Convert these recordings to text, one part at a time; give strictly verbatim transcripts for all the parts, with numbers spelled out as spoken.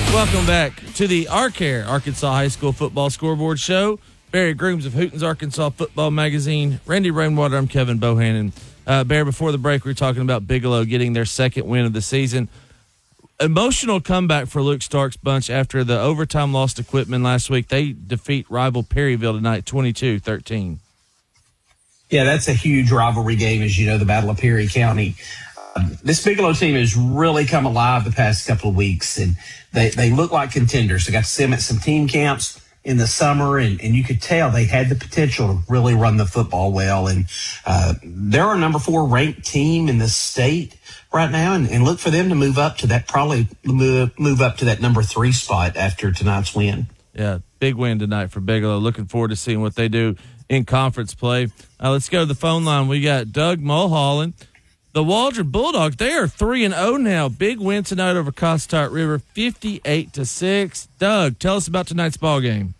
Welcome back to the ARCARE, Arkansas High School Football Scoreboard Show. Barry Grooms of Hooten's Arkansas Football Magazine. Randy Rainwater, I'm Kevin Bohannon. Uh, Bear, before the break, we were talking about Bigelow getting their second win of the season. Emotional comeback for Luke Stark's bunch after the overtime loss to Quitman last week. They defeat rival Perryville tonight, twenty-two thirteen. Yeah, that's a huge rivalry game, as you know, the Battle of Perry County. Um, this Bigelow team has really come alive the past couple of weeks, and they, they look like contenders. They got to see them at some team camps in the summer, and, and you could tell they had the potential to really run the football well. And uh, they're our number four ranked team in the state right now, and, and look for them to move up to that, probably move, move up to that number three spot after tonight's win. Yeah, big win tonight for Bigelow. Looking forward to seeing what they do in conference play. Uh, let's go to the phone line. We got Doug Mulholland. The Waldron Bulldogs, they are three and oh now. Big win tonight over Cossatot River, fifty-eight to six. Doug, tell us about tonight's ball game.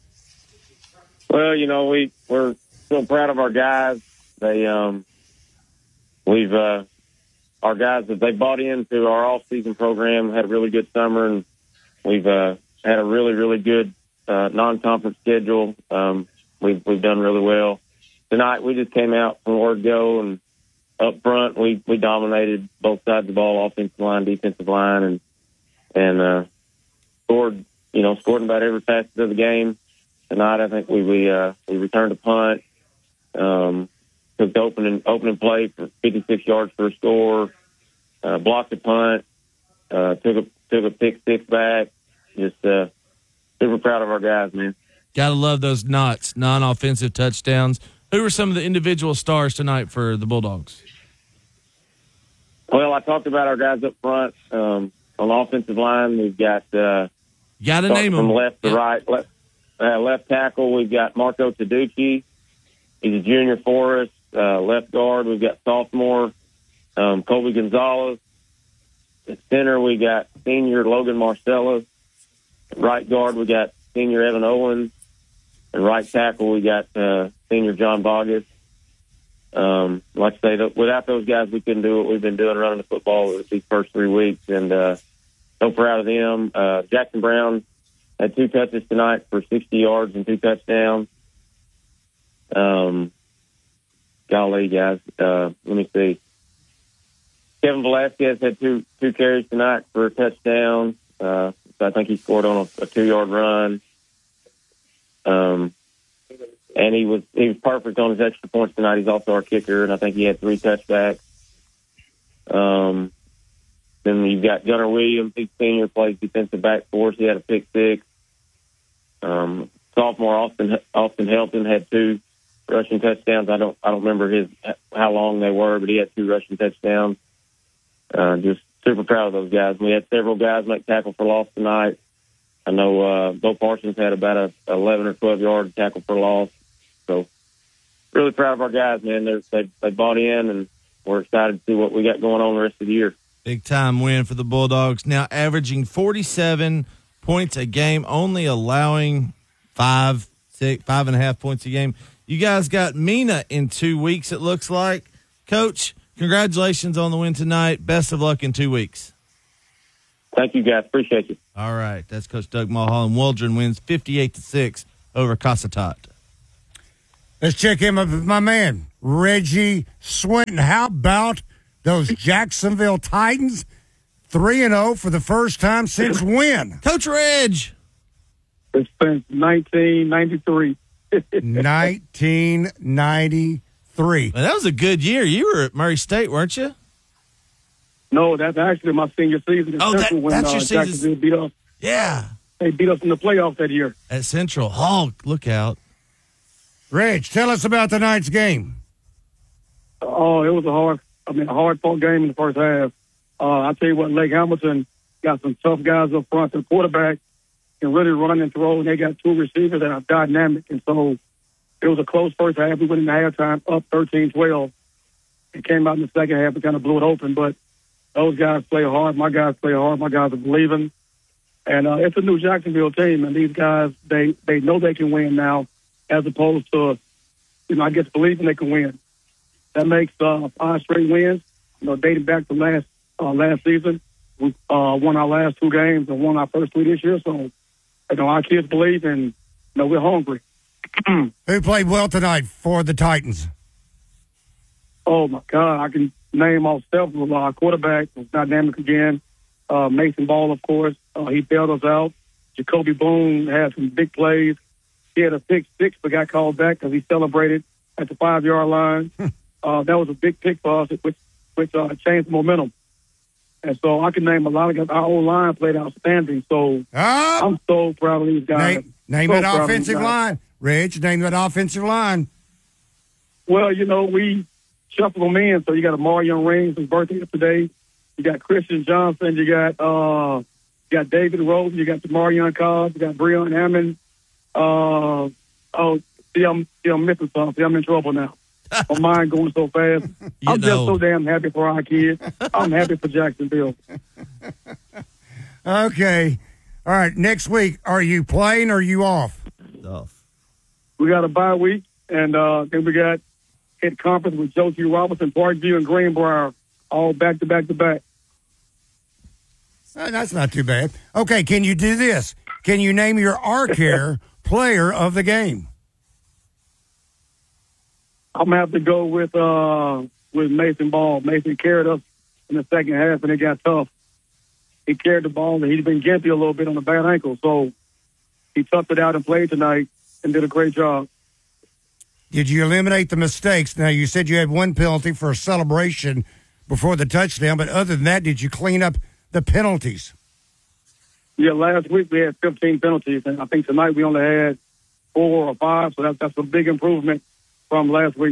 Well, you know, we, we're still proud of our guys. They, um, we've, uh, our guys, that they bought into our off-season program, had a really good summer, and we've, uh, had a really, really good, uh, non-conference schedule. Um, we've, we've done really well. Tonight, we just came out from word go, and up front, we, we dominated both sides of the ball, offensive line, defensive line, and, and, uh, scored, you know, scored in about every facet of the game. Tonight, I think we, we, uh, we returned a punt, um, took the opening, opening play for fifty-six yards for a score, uh, blocked a punt, uh, took a, took a pick six back. Just, uh, super proud of our guys, man. Gotta love those knots, non-offensive touchdowns. Who were some of the individual stars tonight for the Bulldogs? Well, I talked about our guys up front. Um, on the offensive line, we've got, uh, got to name them from left to right. Left, uh, left tackle, we've got Marco Taducci. He's a junior for us. Uh, left guard, we've got sophomore, um, Colby Gonzalez. At center, we got senior Logan Marcellus. Right guard, we got senior Evan Owens. And right tackle, we got, uh, senior John Bogus. Um, like I say, th- without those guys, we couldn't do what we've been doing running the football these first three weeks. And, uh, so proud of them. Uh, Jackson Brown had two touches tonight for sixty yards and two touchdowns. Um, golly, guys, uh, let me see. Kevin Velasquez had two, two carries tonight for a touchdown. Uh, so I think he scored on a, a two yard run. Um, and he was, he was perfect on his extra points tonight. He's also our kicker, and I think he had three touchbacks. Um, then you've got Gunnar Williams, he's senior, plays defensive back for us. He had a pick six. Um, sophomore Austin, Austin Helton had two rushing touchdowns. I don't, I don't remember his, how long they were, but he had two rushing touchdowns. Uh, just super proud of those guys. We had several guys make tackle for loss tonight. I know, uh, Bo Parsons had about a eleven or twelve yard tackle for loss. So really proud of our guys, man. They're, they, they bought in, and we're excited to see what we got going on the rest of the year. Big time win for the Bulldogs. Now averaging forty-seven points a game, only allowing five, six, five and a half points a game. You guys got Mina in two weeks, it looks like. Coach, congratulations on the win tonight. Best of luck in two weeks. Thank you, guys. Appreciate you. All right. That's Coach Doug Mulholland. Waldron wins fifty-eight to six over Cossatot. Let's check in with my man, Reggie Swinton. How about those Jacksonville Titans? three and oh for the first time since when? Coach Reg. It's since nineteen ninety-three. nineteen ninety-three. Well, that was a good year. You were at Murray State, weren't you? No, that's actually my senior season. Oh, that, when, that's uh, your season. Jacksonville beat us. Yeah. They beat us in the playoffs that year. At Central. Hulk, look out. Reg, tell us about tonight's game. Oh, it was a hard, I mean, a hard-fought game in the first half. Uh, I tell you what, Lake Hamilton got some tough guys up front. The quarterback can really run and throw, and they got two receivers that are dynamic. And so it was a close first half. We went into halftime up thirteen twelve. It came out in the second half and kind of blew it open. But those guys play hard. My guys play hard. My guys are believing. And uh, it's a new Jacksonville team, and these guys, they, they know they can win now, as opposed to, you know, I guess believing they can win. That makes uh, five straight wins, you know, dating back to last uh, last season. we uh, won our last two games and won our first three this year. So, you know, our kids believe, and you know, we're hungry. Who played well tonight for the Titans? Oh my God, I can name off several. Our quarterback was dynamic again. Uh, Mason Ball, of course, uh, he bailed us out. Jacoby Boone had some big plays. He had a pick six, but got called back because he celebrated at the five yard line. uh, that was a big pick for us, which which uh, changed the momentum. And so I can name a lot of guys. Our whole line played outstanding. So Ah! I'm so proud of these guys. Name, name So that proud of these offensive guys. line. Reg, name that offensive line. Well, you know, we shuffle them in. So you got Amarion Rings, his birthday today. You got Christian Johnson. You got uh, you got David Rose. You got Demarion Cobb. You got Breon Hammond. Uh, oh, see, I'm, see, I'm missing something. I'm in trouble now. My mind going so fast. You I'm know. just so damn happy for our kids. I'm happy for Jacksonville. Okay. All right. Next week, are you playing or are you off? Off. We got a bye week, and uh, then we got hit conference with Josie Robinson, Parkview, and Greenbrier, all back to back to back. Uh, that's not too bad. Okay. Can you do this? Can you name your R-Care player of the game? I'm gonna have to go with uh, with Mason Ball. Mason carried us in the second half, and it got tough. He carried the ball, and he's been gimpy a little bit on the bad ankle, so he toughed it out and played tonight and did a great job. Did you eliminate the mistakes? Now, you said you had one penalty for a celebration before the touchdown, but other than that, did you clean up the penalties? Yeah, last week we had fifteen penalties, and I think tonight we only had four or five, so that's, that's a big improvement from last week.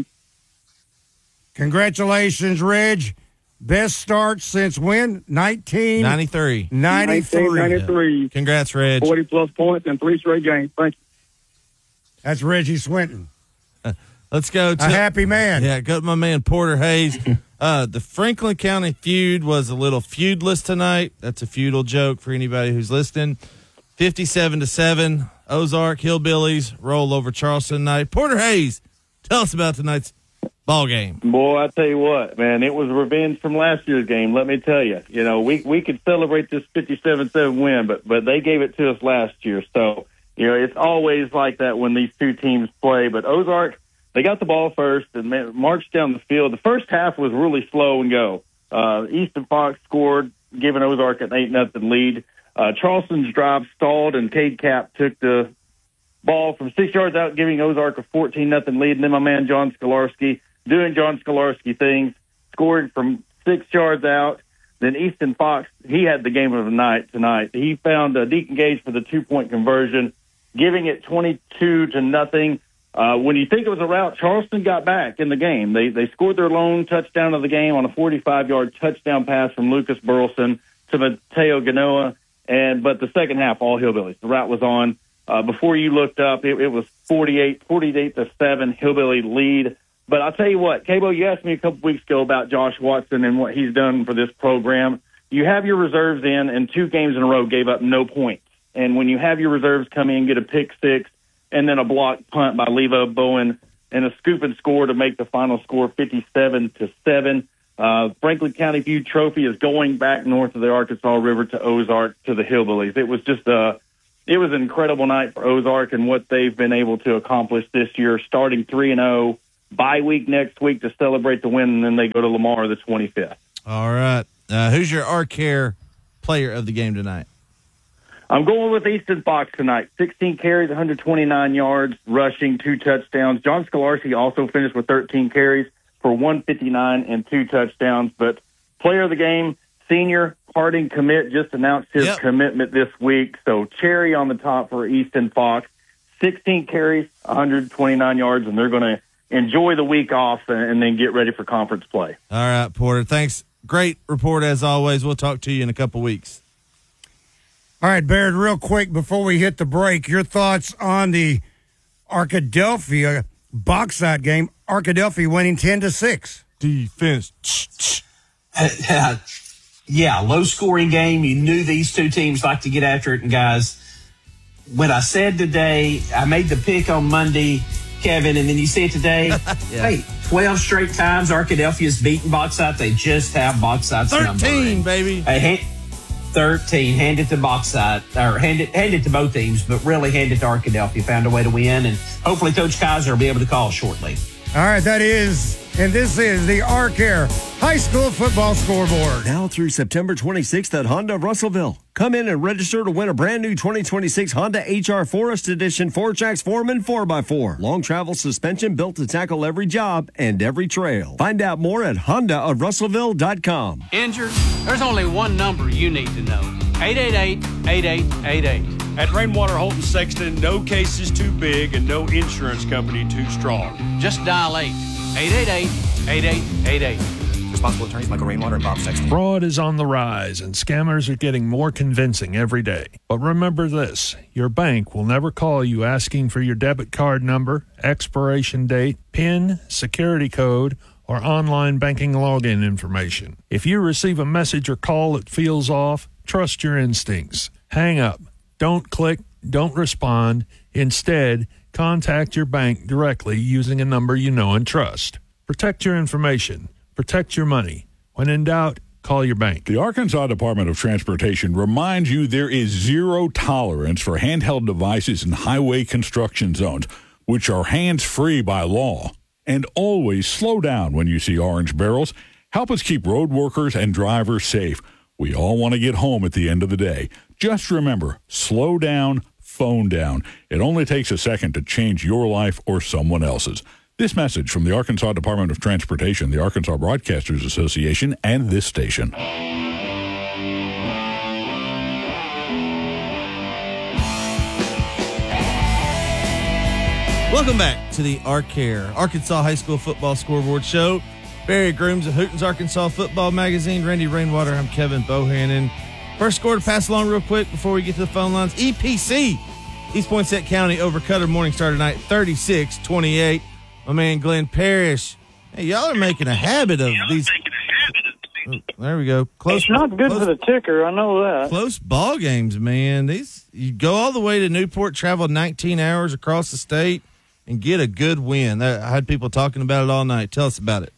Congratulations, Reg. Best start since when? nineteen ninety-three. ninety-three. nineteen ninety-three, Congrats, Reg. forty plus points in three straight games. Thank you. That's Reggie Swinton. Let's go to A happy man. Yeah, go to my man Porter Hayes. Uh, the Franklin County feud was a little feudless tonight. That's a feudal joke for anybody who's listening. fifty-seven to seven, Ozark Hillbillies roll over Charleston tonight. Porter Hayes, tell us about tonight's ball game. Boy, I tell you what, man, it was revenge from last year's game. Let me tell you, you know, we we could celebrate this fifty-seven seven win, but but they gave it to us last year. So, you know, it's always like that when these two teams play. But Ozark, they got the ball first and man, marched down the field. The first half was really slow and go. Uh, Easton Fox scored, giving Ozark an eight nothing lead. Uh, Charleston's drive stalled, and Cade Cap took the ball from six yards out, giving Ozark a fourteen nothing lead. And then my man John Skolarski doing John Skolarski things, scoring from six yards out. Then Easton Fox, he had the game of the night tonight. He found uh, Deacon Gage for the two-point conversion, giving it twenty-two to nothing. Uh, when you think it was a rout, Charleston got back in the game. They they scored their lone touchdown of the game on a forty-five yard touchdown pass from Lucas Burleson to Mateo Ganoa. And but the second half, all Hillbillies. The route was on. Uh, before you looked up, it, it was forty-eight, forty-eight to seven, Hillbilly lead. But I'll tell you what, Cabo, you asked me a couple weeks ago about Josh Watson and what he's done for this program. You have your reserves in, and two games in a row gave up no points. And when you have your reserves come in, get a pick six, and then a blocked punt by Levo Bowen, and a scoop and score to make the final score fifty-seven to seven. Uh, Franklin County Feud Trophy is going back north of the Arkansas River to Ozark to the Hillbillies. It was just a, it was an incredible night for Ozark and what they've been able to accomplish this year, starting three and zero. Bye week next week to celebrate the win, and then they go to Lamar the twenty-fifth. All right. Uh, who's your R-Care player of the game tonight? I'm going with Easton Fox tonight. sixteen carries, one hundred twenty-nine yards, rushing, two touchdowns. John Skolarski also finished with thirteen carries for one fifty-nine and two touchdowns. But player of the game, senior Harding commit, just announced his Yep. commitment this week. So cherry on the top for Easton Fox. sixteen carries, one hundred twenty-nine yards, and they're going to enjoy the week off and then get ready for conference play. All right, Porter. Thanks. Great report as always. We'll talk to you in a couple weeks. All right, Baird, real quick before we hit the break, your thoughts on the Arkadelphia Bauxite game. Arkadelphia winning ten to six. Defense. Uh, yeah, low scoring game. You knew these two teams like to get after it. And guys, when I said today, I made the pick on Monday, Kevin, and then you see it today. Yeah. Hey, twelve straight times Arkadelphia's beaten Bauxite. They just have Bauxite's number. thirteen, And, baby. Hey, hand, thirteen. Hand it to box side, or hand it, hand it to both teams, but really hand it to Arkadelphia. Found a way to win, and hopefully Coach Kaiser will be able to call shortly. All right, that is, and this is the Arcare High School Football Scoreboard. Now through September twenty-sixth at Honda of Russellville. Come in and register to win a brand new twenty twenty-six Honda H R Forest Edition four jacks Foreman four by four. Long travel suspension built to tackle every job and every trail. Find out more at honda of russellville dot com. Injured? There's only one number you need to know. eight eight eight, eight eight eight eight. At Rainwater Holton Sexton, no case is too big and no insurance company too strong. Just dial eight eight eight eight, eight eight eight eight. Responsible attorneys Michael Rainwater and Bob Sexton. Fraud is on the rise and scammers are getting more convincing every day. But remember this, your bank will never call you asking for your debit card number, expiration date, PIN, security code, or online banking login information. If you receive a message or call that feels off, trust your instincts. Hang up. Don't click. Don't respond. Instead, contact your bank directly using a number you know and trust. Protect your information. Protect your money. When in doubt, call your bank. The Arkansas Department of Transportation reminds you there is zero tolerance for handheld devices in highway construction zones, which are hands-free by law. And always slow down when you see orange barrels. Help us keep road workers and drivers safe. We all want to get home at the end of the day. Just remember, slow down, phone down. It only takes a second to change your life or someone else's. This message from the Arkansas Department of Transportation, the Arkansas Broadcasters Association, and this station. Welcome back to the Arcare Arkansas High School Football Scoreboard Show. Barry Grooms of Hootens Arkansas Football Magazine, Randy Rainwater. I'm Kevin Bohannon. First score to pass along real quick before we get to the phone lines. E P C, East Poinsett County over Cutter Morning Star tonight, thirty-six twenty-eight. My man Glenn Parrish. Hey, y'all are making a habit of these. Oh, there we go. Close. It's not good close, for the ticker. I know that. Close ball games, man. These you go all the way to Newport, travel nineteen hours across the state, and get a good win. I had people talking about it all night. Tell us about it.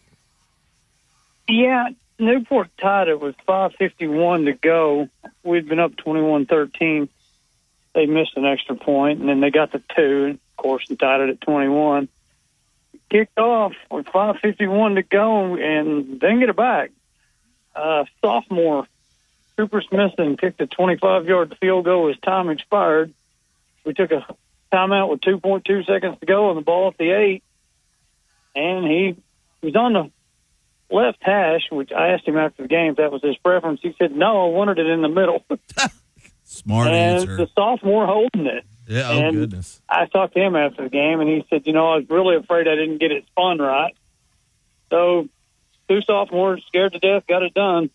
Yeah, Newport tied it with five fifty-one to go. We'd been up twenty-one thirteen. They missed an extra point, and then they got the two, and of course, they tied it at twenty-one. Kicked off with five fifty-one to go and didn't get it back. Uh, sophomore Cooper Smithson kicked a twenty-five-yard field goal as time expired. We took a timeout with two point two seconds to go and the ball at the eight. And he was on the left hash, which I asked him after the game if that was his preference. He said, no, I wanted it in the middle. Smart and answer. the sophomore holding it. Yeah, oh, and goodness. I talked to him after the game, and he said, you know, I was really afraid I didn't get it spun right. So two sophomores scared to death, got it done.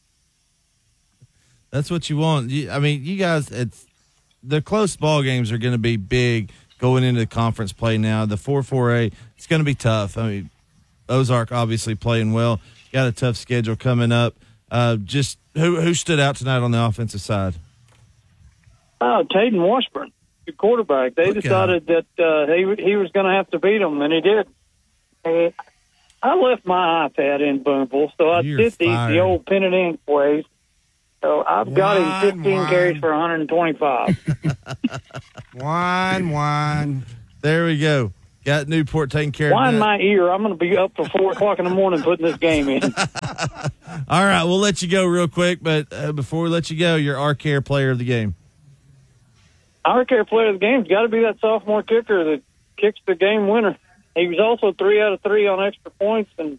That's what you want. You, I mean, you guys, it's the close ball games are going to be big going into the conference play now. The four four A, it's going to be tough. I mean, Ozark obviously playing well. Got a tough schedule coming up. Uh, just who who stood out tonight on the offensive side? Oh, Tayden Washburn, the quarterback. They Look decided that uh, he he was going to have to beat them, and he did. And I left my iPad in Boonville, so I You're did the, fired. the old pen and ink ways. So I've got Wine, him fifteen wine. carries for one twenty-five. Wine, wine. There we go. Got Newport taking care Wind of that. my ear. I'm going to be up till four o'clock in the morning putting this game in. All right, we'll let you go real quick, but uh, before we let you go, your Arcare player of the game. Our care player of the game's got to be that sophomore kicker that kicks the game winner. He was also three out of three on extra points and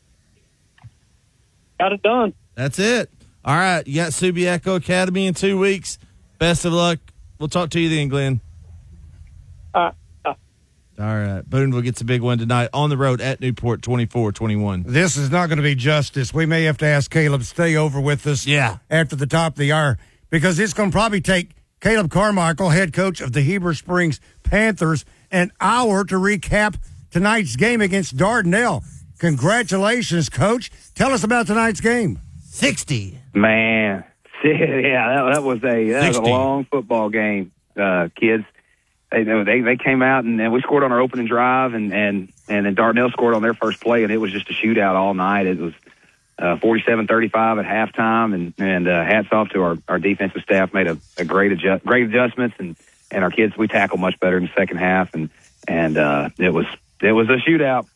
got it done. That's it. All right, you got Subiaco Academy in two weeks. Best of luck. We'll talk to you then, Glenn. Uh, uh, All right, Boonville gets a big one tonight on the road at Newport, twenty-four twenty-one. This is not going to be justice. We may have to ask Caleb to stay over with us Yeah. after the top of the hour because it's going to probably take Caleb Carmichael, head coach of the Heber Springs Panthers, an hour to recap tonight's game against Dardanelle. Congratulations, Coach. Tell us about tonight's game. sixty. Man, yeah, that, that was a that was a long football game, uh, kids. They, they they came out and, and we scored on our opening drive, and and and then Dardanelle scored on their first play, and it was just a shootout all night. It was uh, forty-seven thirty-five at halftime, and and uh, hats off to our, our defensive staff. Made a, a great adjust, great adjustments, and, and our kids, we tackled much better in the second half, and and uh, it was it was a shootout.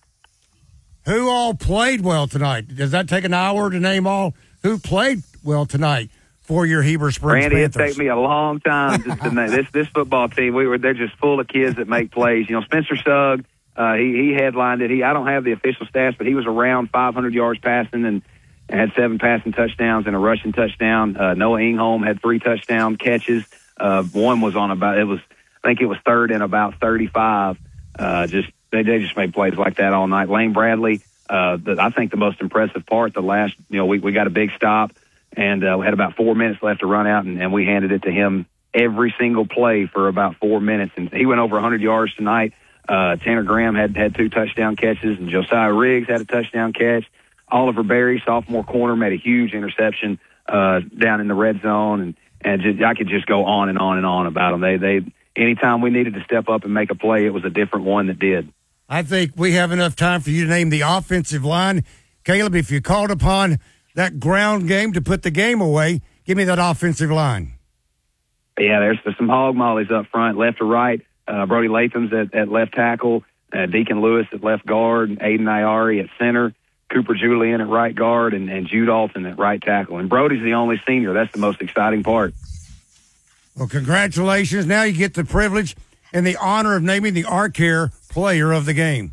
Who all played well tonight? Does that take an hour to name all who played well tonight for your Heber Springs Randy, Panthers? It take me a long time just to name this this football team. We were they're just full of kids that make plays. You know, Spencer Sugg, uh, he he headlined it. He I don't have the official stats, but he was around five hundred yards passing and, and had seven passing touchdowns and a rushing touchdown. Uh, Noah Ingholm had three touchdown catches. Uh, one was on about it was I think it was third and about thirty-five. Uh, just they they just made plays like that all night. Lane Bradley, uh, the, I think the most impressive part. The last you know we we got a big stop. And uh, we had about four minutes left to run out, and, and we handed it to him every single play for about four minutes. And he went over one hundred yards tonight. Uh, Tanner Graham had, had two touchdown catches, and Josiah Riggs had a touchdown catch. Oliver Berry, sophomore corner, made a huge interception uh, down in the red zone. And, and just, I could just go on and on and on about them. They, they, anytime we needed to step up and make a play, it was a different one that did. I think we have enough time for you to name the offensive line. Caleb, if you called upon that ground game to put the game away, give me that offensive line. Yeah, there's, there's some hog mollies up front, left to right. Uh, Brody Latham's at, at left tackle, uh, Deacon Lewis at left guard, Aiden Iari at center, Cooper Julian at right guard, and, and Jude Alton at right tackle. And Brody's the only senior. That's the most exciting part. Well, congratulations. Now you get the privilege and the honor of naming the Arcare player of the game.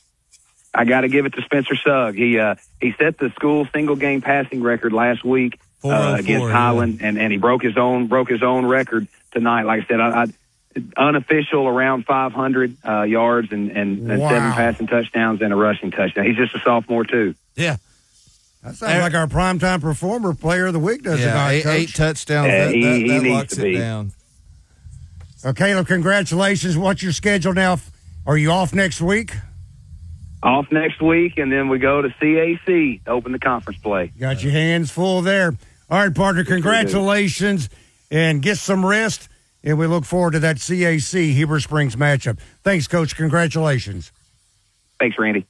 I got to give it to Spencer Sugg. He uh, he set the school single game passing record last week uh, against Highland, yeah. and, and he broke his own broke his own record tonight. Like I said, I, I, unofficial around five hundred uh, yards and, and, and wow. seven passing touchdowns and a rushing touchdown. He's just a sophomore too. Yeah, that sounds like our primetime performer player of the week, does yeah, it not, eight, Coach? eight touchdowns. Yeah, that he, that, he that needs locks to it be. down. Well, Caleb, congratulations. What's your schedule now? Are you off next week? Off next week, and then we go to C A C to open the conference play. Got your hands full there. All right, partner, congratulations, and get some rest, and we look forward to that C A C Heber Springs matchup. Thanks, Coach. Congratulations. Thanks, Randy.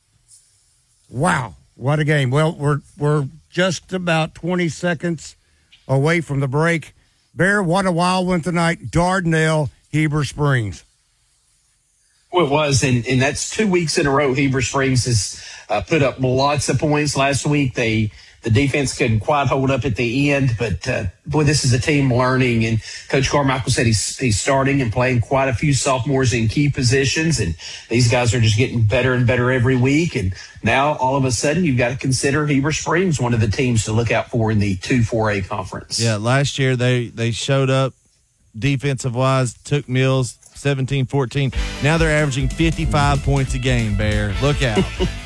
Wow, what a game. Well, we're we're just about twenty seconds away from the break. Bear, what a wild one tonight. Dardanelle, Heber Springs. Well, it was, and, and that's two weeks in a row. Heber Springs has uh, put up lots of points. Last week, they the defense couldn't quite hold up at the end, but uh, boy, this is a team learning. And Coach Carmichael said he's he's starting and playing quite a few sophomores in key positions, and these guys are just getting better and better every week. And now, all of a sudden, you've got to consider Heber Springs one of the teams to look out for in the two four A conference. Yeah, last year they they showed up defensive wise, took Mills seventeen fourteen. Now they're averaging fifty-five points a game, Bear. Look out.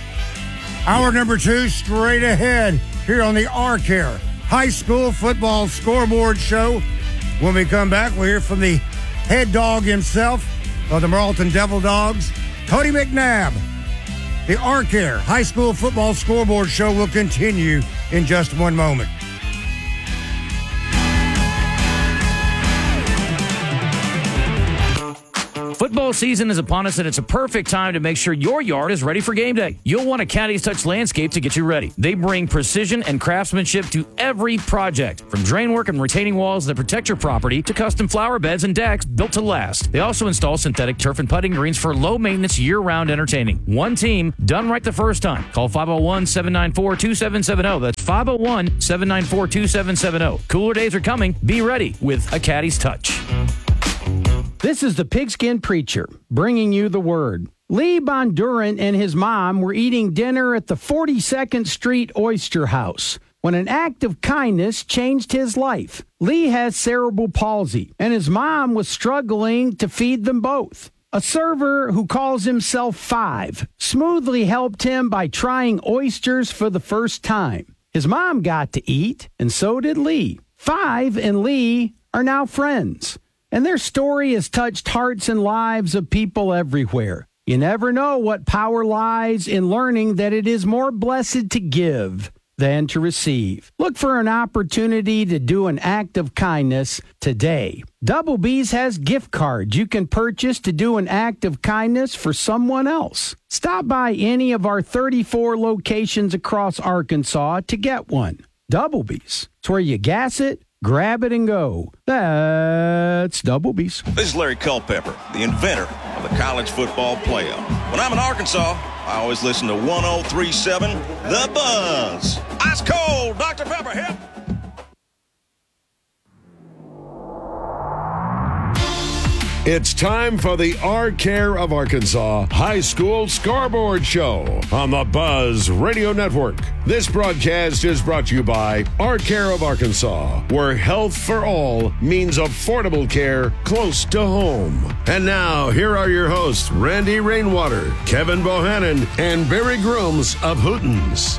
Hour number two, straight ahead here on the Arcare High School Football Scoreboard Show. When we come back, we'll hear from the head dog himself of the Marlton Devil Dogs, Cody McNabb. The Arcare High School Football Scoreboard Show will continue in just one moment. Football season is upon us, and it's a perfect time to make sure your yard is ready for game day. You'll want a Caddy's Touch Landscape to get you ready. They bring precision and craftsmanship to every project, from drain work and retaining walls that protect your property to custom flower beds and decks built to last. They also install synthetic turf and putting greens for low-maintenance, year-round entertaining. One team, done right the first time. Call five oh one, seven nine four, two seven seven oh. That's five oh one, seven nine four, two seven seven oh. Cooler days are coming. Be ready with a Caddy's Touch. This is the Pigskin Preacher, bringing you the word. Lee Bondurant and his mom were eating dinner at the forty-second Street Oyster House when an act of kindness changed his life. Lee has cerebral palsy, and his mom was struggling to feed them both. A server who calls himself Five smoothly helped him by trying oysters for the first time. His mom got to eat, and so did Lee. Five and Lee are now friends. And their story has touched hearts and lives of people everywhere. You never know what power lies in learning that it is more blessed to give than to receive. Look for an opportunity to do an act of kindness today. Double B's has gift cards you can purchase to do an act of kindness for someone else. Stop by any of our thirty-four locations across Arkansas to get one. Double B's. It's where you gas it, grab it, and go. That's Double B's. This is Larry Culpepper, the inventor of the college football playoff. When I'm in Arkansas, I always listen to one oh three point seven The Buzz. Ice cold, Doctor Pepper, hip. It's time for the Our Care of Arkansas High School Scoreboard Show on the Buzz Radio Network. This broadcast is brought to you by Our Care of Arkansas, where health for all means affordable care close to home. And now, here are your hosts, Randy Rainwater, Kevin Bohannon, and Barry Grooms of Hootens.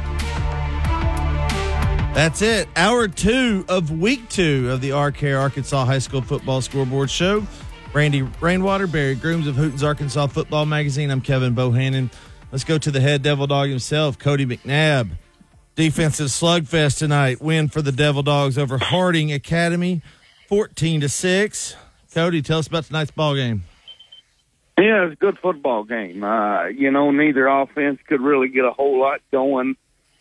That's it. Hour two of week two of the Our Care Arkansas High School Football Scoreboard Show. Randy Rainwater, Barry Grooms of Hootens Arkansas Football Magazine. I'm Kevin Bohannon. Let's go to the head Devil Dog himself, Cody McNabb. Defensive slugfest tonight. Win for the Devil Dogs over Harding Academy, fourteen to six. Cody, tell us about tonight's ball game. Yeah, it's a good football game. Uh, you know, neither offense could really get a whole lot going.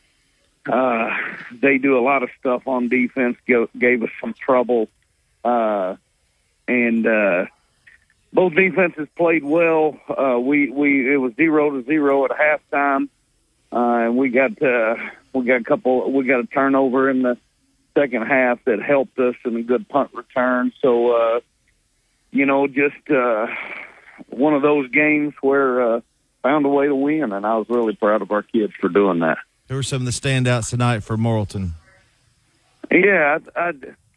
Uh, they do a lot of stuff on defense, gave, gave us some trouble. Uh, and, uh, both defenses played well. Uh, we, we, it was zero to zero at halftime. Uh, and we got, uh, we got a couple, we got a turnover in the second half that helped us in a good punt return. So, uh, you know, just, uh, one of those games where, uh, found a way to win. And I was really proud of our kids for doing that. Who were some of the standouts tonight for Morrilton? Yeah, I, I,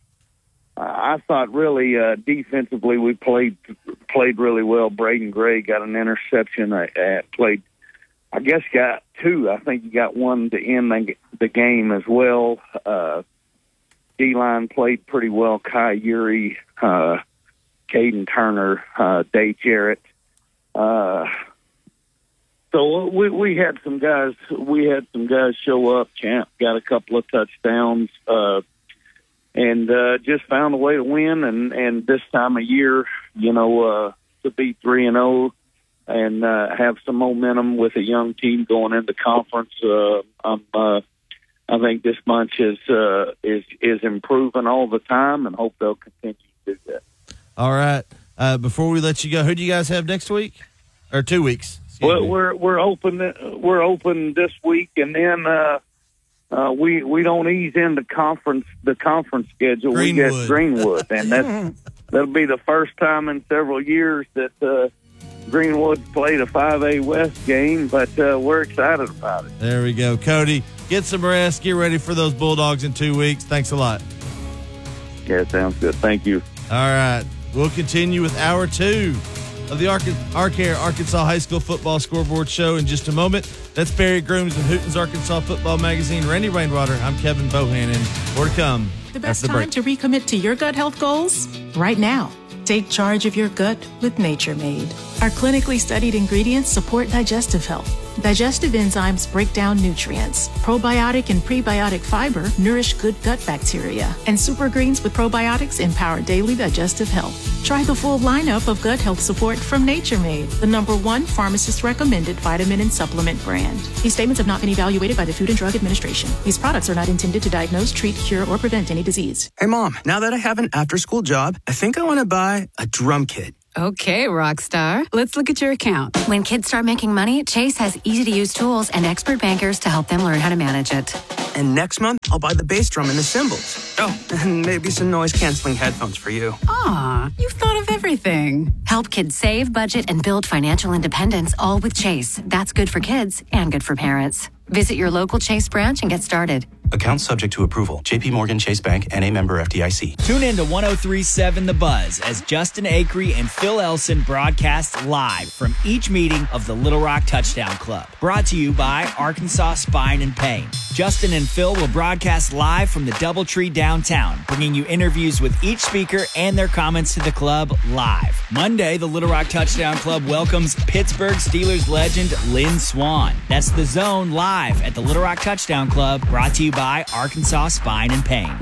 I thought really uh, defensively we played played really well. Braden Gray got an interception. I, I played, I guess, got two. I think he got one to end the, the game as well. Uh, D-line played pretty well. Kai Urey, uh, Caden Turner, uh, Dave Jarrett. Uh, so we we had some guys. We had some guys show up. Champ got a couple of touchdowns. Uh, And uh, just found a way to win, and, and this time of year, you know, uh, to be three and zero, and uh, have some momentum with a young team going into conference. Uh, I'm, uh, I think this bunch is uh, is is improving all the time, and hope they'll continue to do that. All right. Uh, before we let you go, who do you guys have next week or two weeks? Well, we're we're open we're open this week, and then. Uh, Uh, we we don't ease into conference the conference schedule. Greenwood. We get Greenwood, and that that'll be the first time in several years that uh, Greenwood played a five A West game. But uh, we're excited about it. There we go, Cody. Get some rest. Get ready for those Bulldogs in two weeks. Thanks a lot. Yeah, sounds good. Thank you. All right, we'll continue with hour two of the Our Care Arkansas High School Football Scoreboard Show in just a moment. That's Barry Grooms of Hootens Arkansas Football Magazine. Randy Rainwater. I'm Kevin Bohannon. More to come. The best the time break. to recommit to your gut health goals? Right now. Take charge of your gut with Nature Made. Our clinically studied ingredients support digestive health. Digestive enzymes break down nutrients. Probiotic and prebiotic fiber nourish good gut bacteria. And super greens with probiotics empower daily digestive health. Try the full lineup of gut health support from Nature Made, the number one pharmacist-recommended vitamin and supplement brand. These statements have not been evaluated by the Food and Drug Administration. These products are not intended to diagnose, treat, cure, or prevent any disease. Hey, Mom, now that I have an after-school job, I think I want to buy a drum kit. Okay, Rockstar. Let's look at your account. When kids start making money, Chase has easy-to-use tools and expert bankers to help them learn how to manage it. And next month, I'll buy the bass drum and the cymbals. Oh, and maybe some noise-canceling headphones for you. Aw, you've thought of everything. Help kids save, budget, and build financial independence, all with Chase. That's good for kids and good for parents. Visit your local Chase branch and get started. Account subject to approval. J P Morgan Chase Bank N A member F D I C. Tune in to one oh three point seven The Buzz as Justin Acree and Phil Elson broadcast live from each meeting of the Little Rock Touchdown Club. Brought to you by Arkansas Spine and Pain. Justin and Phil will broadcast live from the DoubleTree downtown, bringing you interviews with each speaker and their comments to the club live. Monday, the Little Rock Touchdown Club welcomes Pittsburgh Steelers legend Lynn Swann. That's The Zone live at the Little Rock Touchdown Club, brought to you by Arkansas Spine and Pain.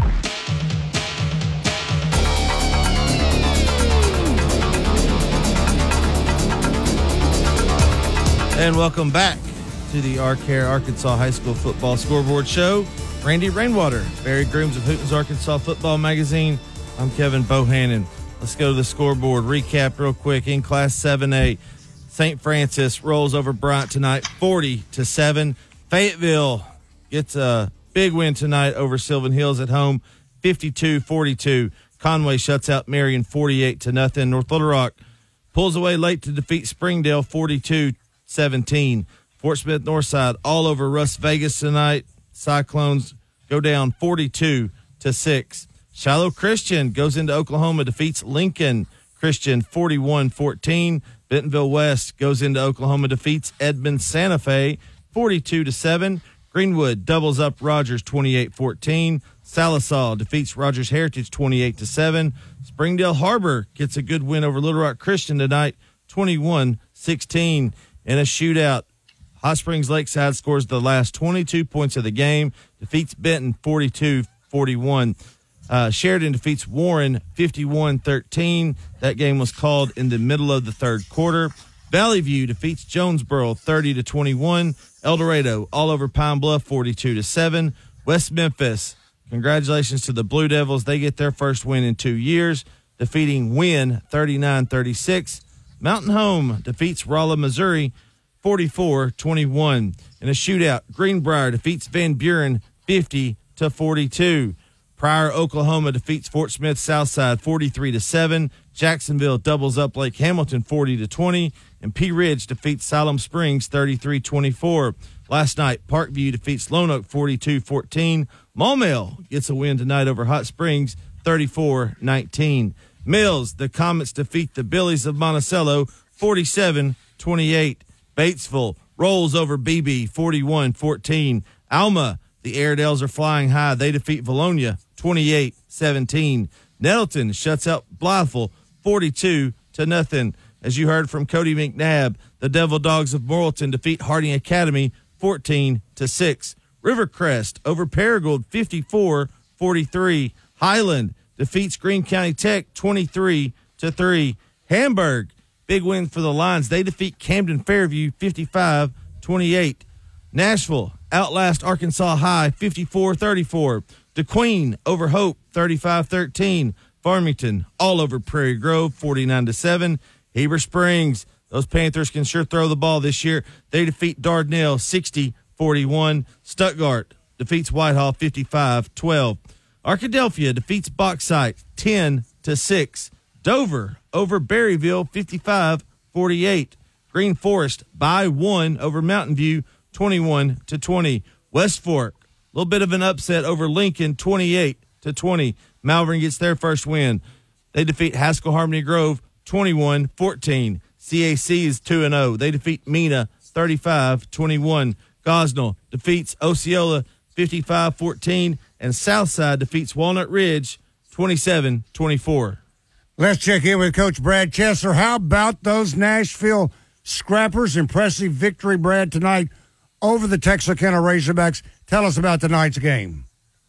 And welcome back to the Arcare Arkansas High School Football Scoreboard Show. Randy Rainwater, Barry Grooms of Hootens Arkansas Football Magazine. I'm Kevin Bohannon. Let's go to the scoreboard. Recap real quick. In Class seven A, Saint Francis rolls over Bryant tonight, forty to seven. Fayetteville gets a big win tonight over Sylvan Hills at home, fifty-two forty-two. Conway shuts out Marion, forty-eight to nothing. North Little Rock pulls away late to defeat Springdale, forty-two seventeen. Fort Smith Northside all over Russ Vegas tonight. Cyclones go down forty-two to six. Shiloh Christian goes into Oklahoma, defeats Lincoln Christian forty-one fourteen. Bentonville West goes into Oklahoma, defeats Edmond Santa Fe forty-two to seven. Greenwood doubles up Rogers twenty-eight fourteen. Salisaw defeats Rogers Heritage twenty-eight to seven. Springdale Harbor gets a good win over Little Rock Christian tonight, twenty-one sixteen. In a shootout, Hot Springs Lakeside scores the last twenty-two points of the game, defeats Benton forty-two forty-one. Uh, Sheridan defeats Warren fifty-one thirteen. That game was called in the middle of the third quarter. Valley View defeats Jonesboro thirty to twenty-one. El Dorado all over Pine Bluff forty-two to seven. West Memphis, congratulations to the Blue Devils. They get their first win in two years, defeating Wynn thirty-nine thirty-six. Mountain Home defeats Rolla, Missouri forty-four twenty-one. In a shootout, Greenbrier defeats Van Buren fifty to forty-two. Pryor, Oklahoma defeats Fort Smith Southside forty-three to seven. Jacksonville doubles up Lake Hamilton forty to twenty. And Pea Ridge defeats Siloam Springs thirty-three twenty-four. Last night, Parkview defeats Lone Oak forty-two fourteen. Maumelle gets a win tonight over Hot Springs thirty-four nineteen. Mills, the Comets defeat the Billies of Monticello forty-seven twenty-eight. Batesville rolls over B B forty-one fourteen. Alma, the Airedales are flying high. They defeat Valonia twenty-eight seventeen. Nettleton shuts out Blytheville forty-two to nothing. As you heard from Cody McNabb, the Devil Dogs of Morrilton defeat Harding Academy fourteen to six. Rivercrest over Paragould fifty-four forty-three. Highland defeats Greene County Tech twenty-three to three. Hamburg, big win for the Lions. They defeat Camden Fairview fifty-five twenty-eight. Nashville outlast Arkansas High fifty-four thirty-four. DeQueen over Hope thirty-five thirteen. Farmington all over Prairie Grove forty-nine to seven. Heber Springs, those Panthers can sure throw the ball this year. They defeat Dardanelle sixty forty-one. Stuttgart defeats Whitehall fifty-five twelve. Arkadelphia defeats Bauxite ten to six. Dover over Berryville fifty-five forty-eight. Green Forest by one over Mountain View twenty-one to twenty. West Fork, a little bit of an upset over Lincoln twenty-eight to twenty. Malvern gets their first win. They defeat Haskell Harmony Grove twenty-one fourteen. C A C is two and oh. They defeat Mena thirty-five twenty-one. Gosnell defeats Osceola fifty-five fourteen. And Southside defeats Walnut Ridge twenty-seven twenty-four. Let's check in with Coach Brad Chesler. How about those Nashville Scrappers? Impressive victory, Brad, tonight over the Texarkana Razorbacks. Tell us about tonight's game.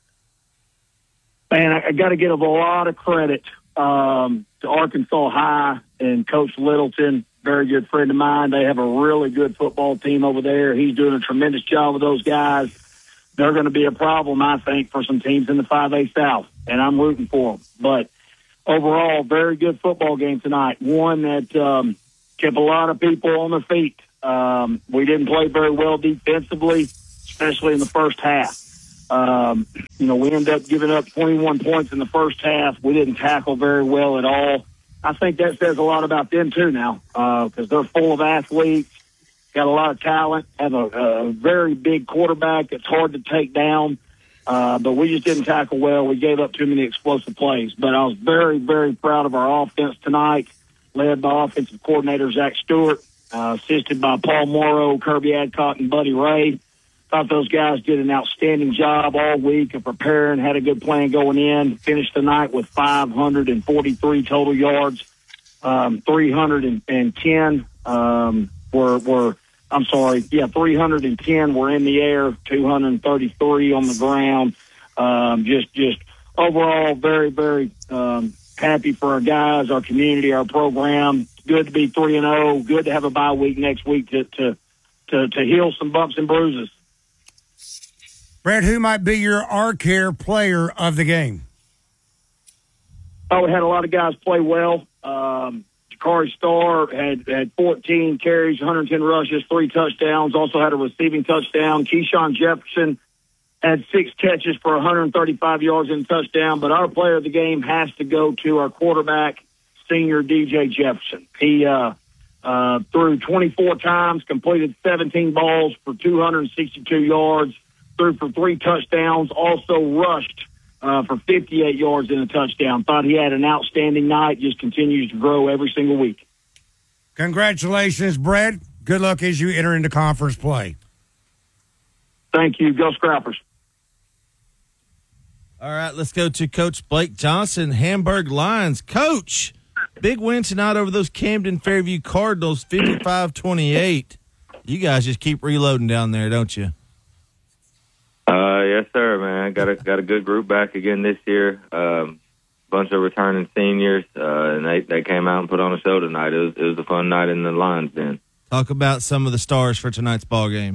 Man, I, I got to give a lot of credit um, to Arkansas High and Coach Littleton, very good friend of mine. They have a really good football team over there. He's doing a tremendous job with those guys. They're going to be a problem, I think, for some teams in the five A South, and I'm rooting for them. But overall, very good football game tonight. One that um, kept a lot of people on their feet. Um, we didn't play very well defensively, especially in the first half. Um, you know, we ended up giving up twenty-one points in the first half. We didn't tackle very well at all. I think that says a lot about them, too, now, because uh, they're full of athletes. Got a lot of talent, have a, a very big quarterback that's hard to take down, uh, but we just didn't tackle well. We gave up too many explosive plays. But I was very, very proud of our offense tonight, led by offensive coordinator Zach Stewart, uh, assisted by Paul Morrow, Kirby Adcock, and Buddy Ray. thought those guys did an outstanding job all week of preparing, had a good plan going in, finished the night with five hundred forty-three total yards, um, three hundred ten um, were, were, I'm sorry, yeah, three hundred ten were in the air, two hundred thirty-three on the ground. Um, just, just overall very, very um, happy for our guys, our community, our program. Good to be three and oh. Good to have a bye week next week to, to, to, to heal some bumps and bruises. Brad, who might be your R-Care player of the game? Oh, we had a lot of guys play well. Um, Jakari Starr had, had fourteen carries, one hundred ten rushes, three touchdowns. Also had a receiving touchdown. Keyshawn Jefferson had six catches for one hundred thirty-five yards and a touchdown. But our player of the game has to go to our quarterback, senior D J Jefferson. He uh, uh, threw twenty-four times, completed seventeen balls for two hundred sixty-two yards, threw for three touchdowns, also rushed uh, for fifty-eight yards and a touchdown. Thought he had an outstanding night, just continues to grow every single week. Congratulations, Brad. Good luck as you enter into conference play. Thank you. Go Scrappers. All right, let's go to Coach Blake Johnson, Hamburg Lions. Coach, big win tonight over those Camden Fairview Cardinals, fifty-five twenty-eight. You guys just keep reloading down there, don't you? Uh, yes, sir, man. Got a got a good group back again this year. Um, bunch of returning seniors, uh, and they, they came out and put on a show tonight. It was it was a fun night in the Lions Den. Talk about some of the stars for tonight's ball game.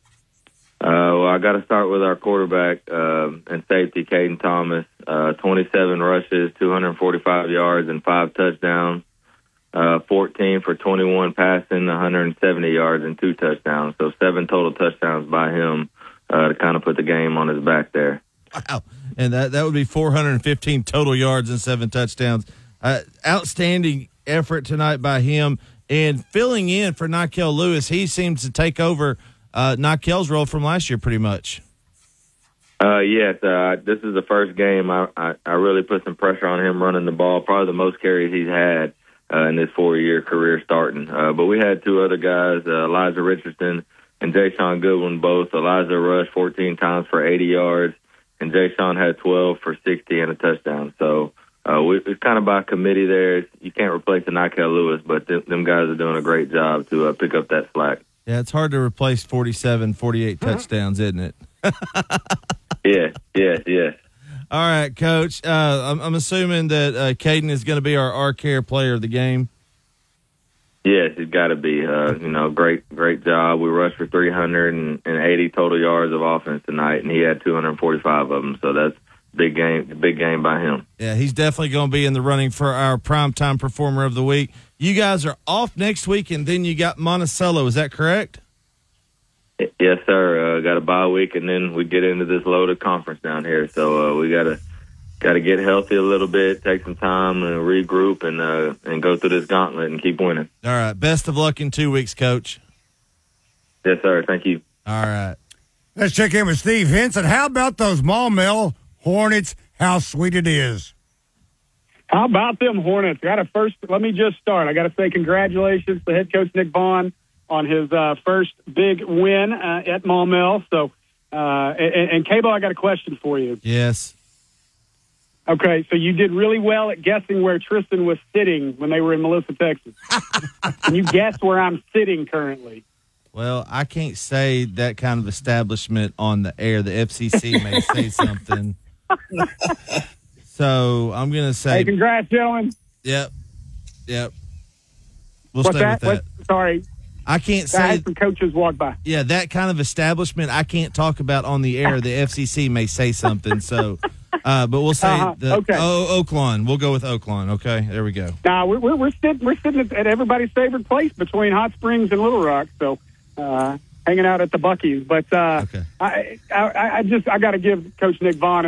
Uh, well, I got to start with our quarterback uh, and safety, Caden Thomas. Uh, twenty-seven rushes, two hundred forty-five yards, and five touchdowns. Uh, fourteen for twenty-one passing, one hundred seventy yards, and two touchdowns. So seven total touchdowns by him uh, to kind of put the game on his back there. Wow. And that, that would be four hundred fifteen total yards and seven touchdowns. Uh, outstanding effort tonight by him. And filling in for Nykel Lewis, he seems to take over Uh, Nykel's role from last year, pretty much. Uh, yes, uh, this is the first game I, I, I really put some pressure on him running the ball, probably the most carries he's had uh, in this four-year career starting. Uh, but we had two other guys, uh, Elijah Richardson and Jaysean Goodwin, both. Elijah rushed fourteen times for eighty yards, and Jaysean had twelve for sixty and a touchdown. So uh, we, it's kind of by committee there. You can't replace the Nykel Lewis, but th- them guys are doing a great job to uh, pick up that slack. Yeah, it's hard to replace forty-seven, forty-eight touchdowns, isn't it? Yeah, yes, yes. All right, Coach. Uh, I'm, I'm assuming that uh, Caden is going to be our R-Care player of the game. Yes, it's got to be. Uh, you know, great, great job. We rushed for three hundred eighty total yards of offense tonight, and he had two hundred forty-five of them. So that's big game, big game by him. Yeah, he's definitely going to be in the running for our primetime performer of the week. You guys are off next week, and then you got Monticello. Is that correct? Yes, sir. Uh, got a bye week, and then we get into this loaded conference down here. So uh, we got to got to get healthy a little bit, take some time and regroup, and uh, and go through this gauntlet and keep winning. All right. Best of luck in two weeks, Coach. Yes, sir. Thank you. All right. Let's check in with Steve Henson. How about those Maumelle Hornets? How sweet it is. How about them Hornets? I got to first, let me just start. I got to say congratulations to head coach Nick Vaughn on his uh, first big win uh, at Maumelle. So, uh, and, and Cable, I got a question for you. Yes. Okay, so you did really well at guessing where Tristan was sitting when they were in Melissa, Texas. Can you guess where I'm sitting currently? Well, I can't say that kind of establishment on the air. The F C C may say something. So I'm going to say. Hey, congrats, gentlemen. Yep. Yep. We'll What's stay that? with that. What? Sorry. I can't I say. had some coaches walk by. Yeah, that kind of establishment I can't talk about on the air. The F C C may say something. So, uh, but we'll say Uh-huh. the Okay. oh, Oaklawn. We'll go with Oaklawn. Okay, there we go. Nah, we're we're, we're sitting we're sitting at, at everybody's favorite place between Hot Springs and Little Rock. So, uh, hanging out at the Buc-ee's. But uh, okay. I, I I just I got to give Coach Nick Vaughn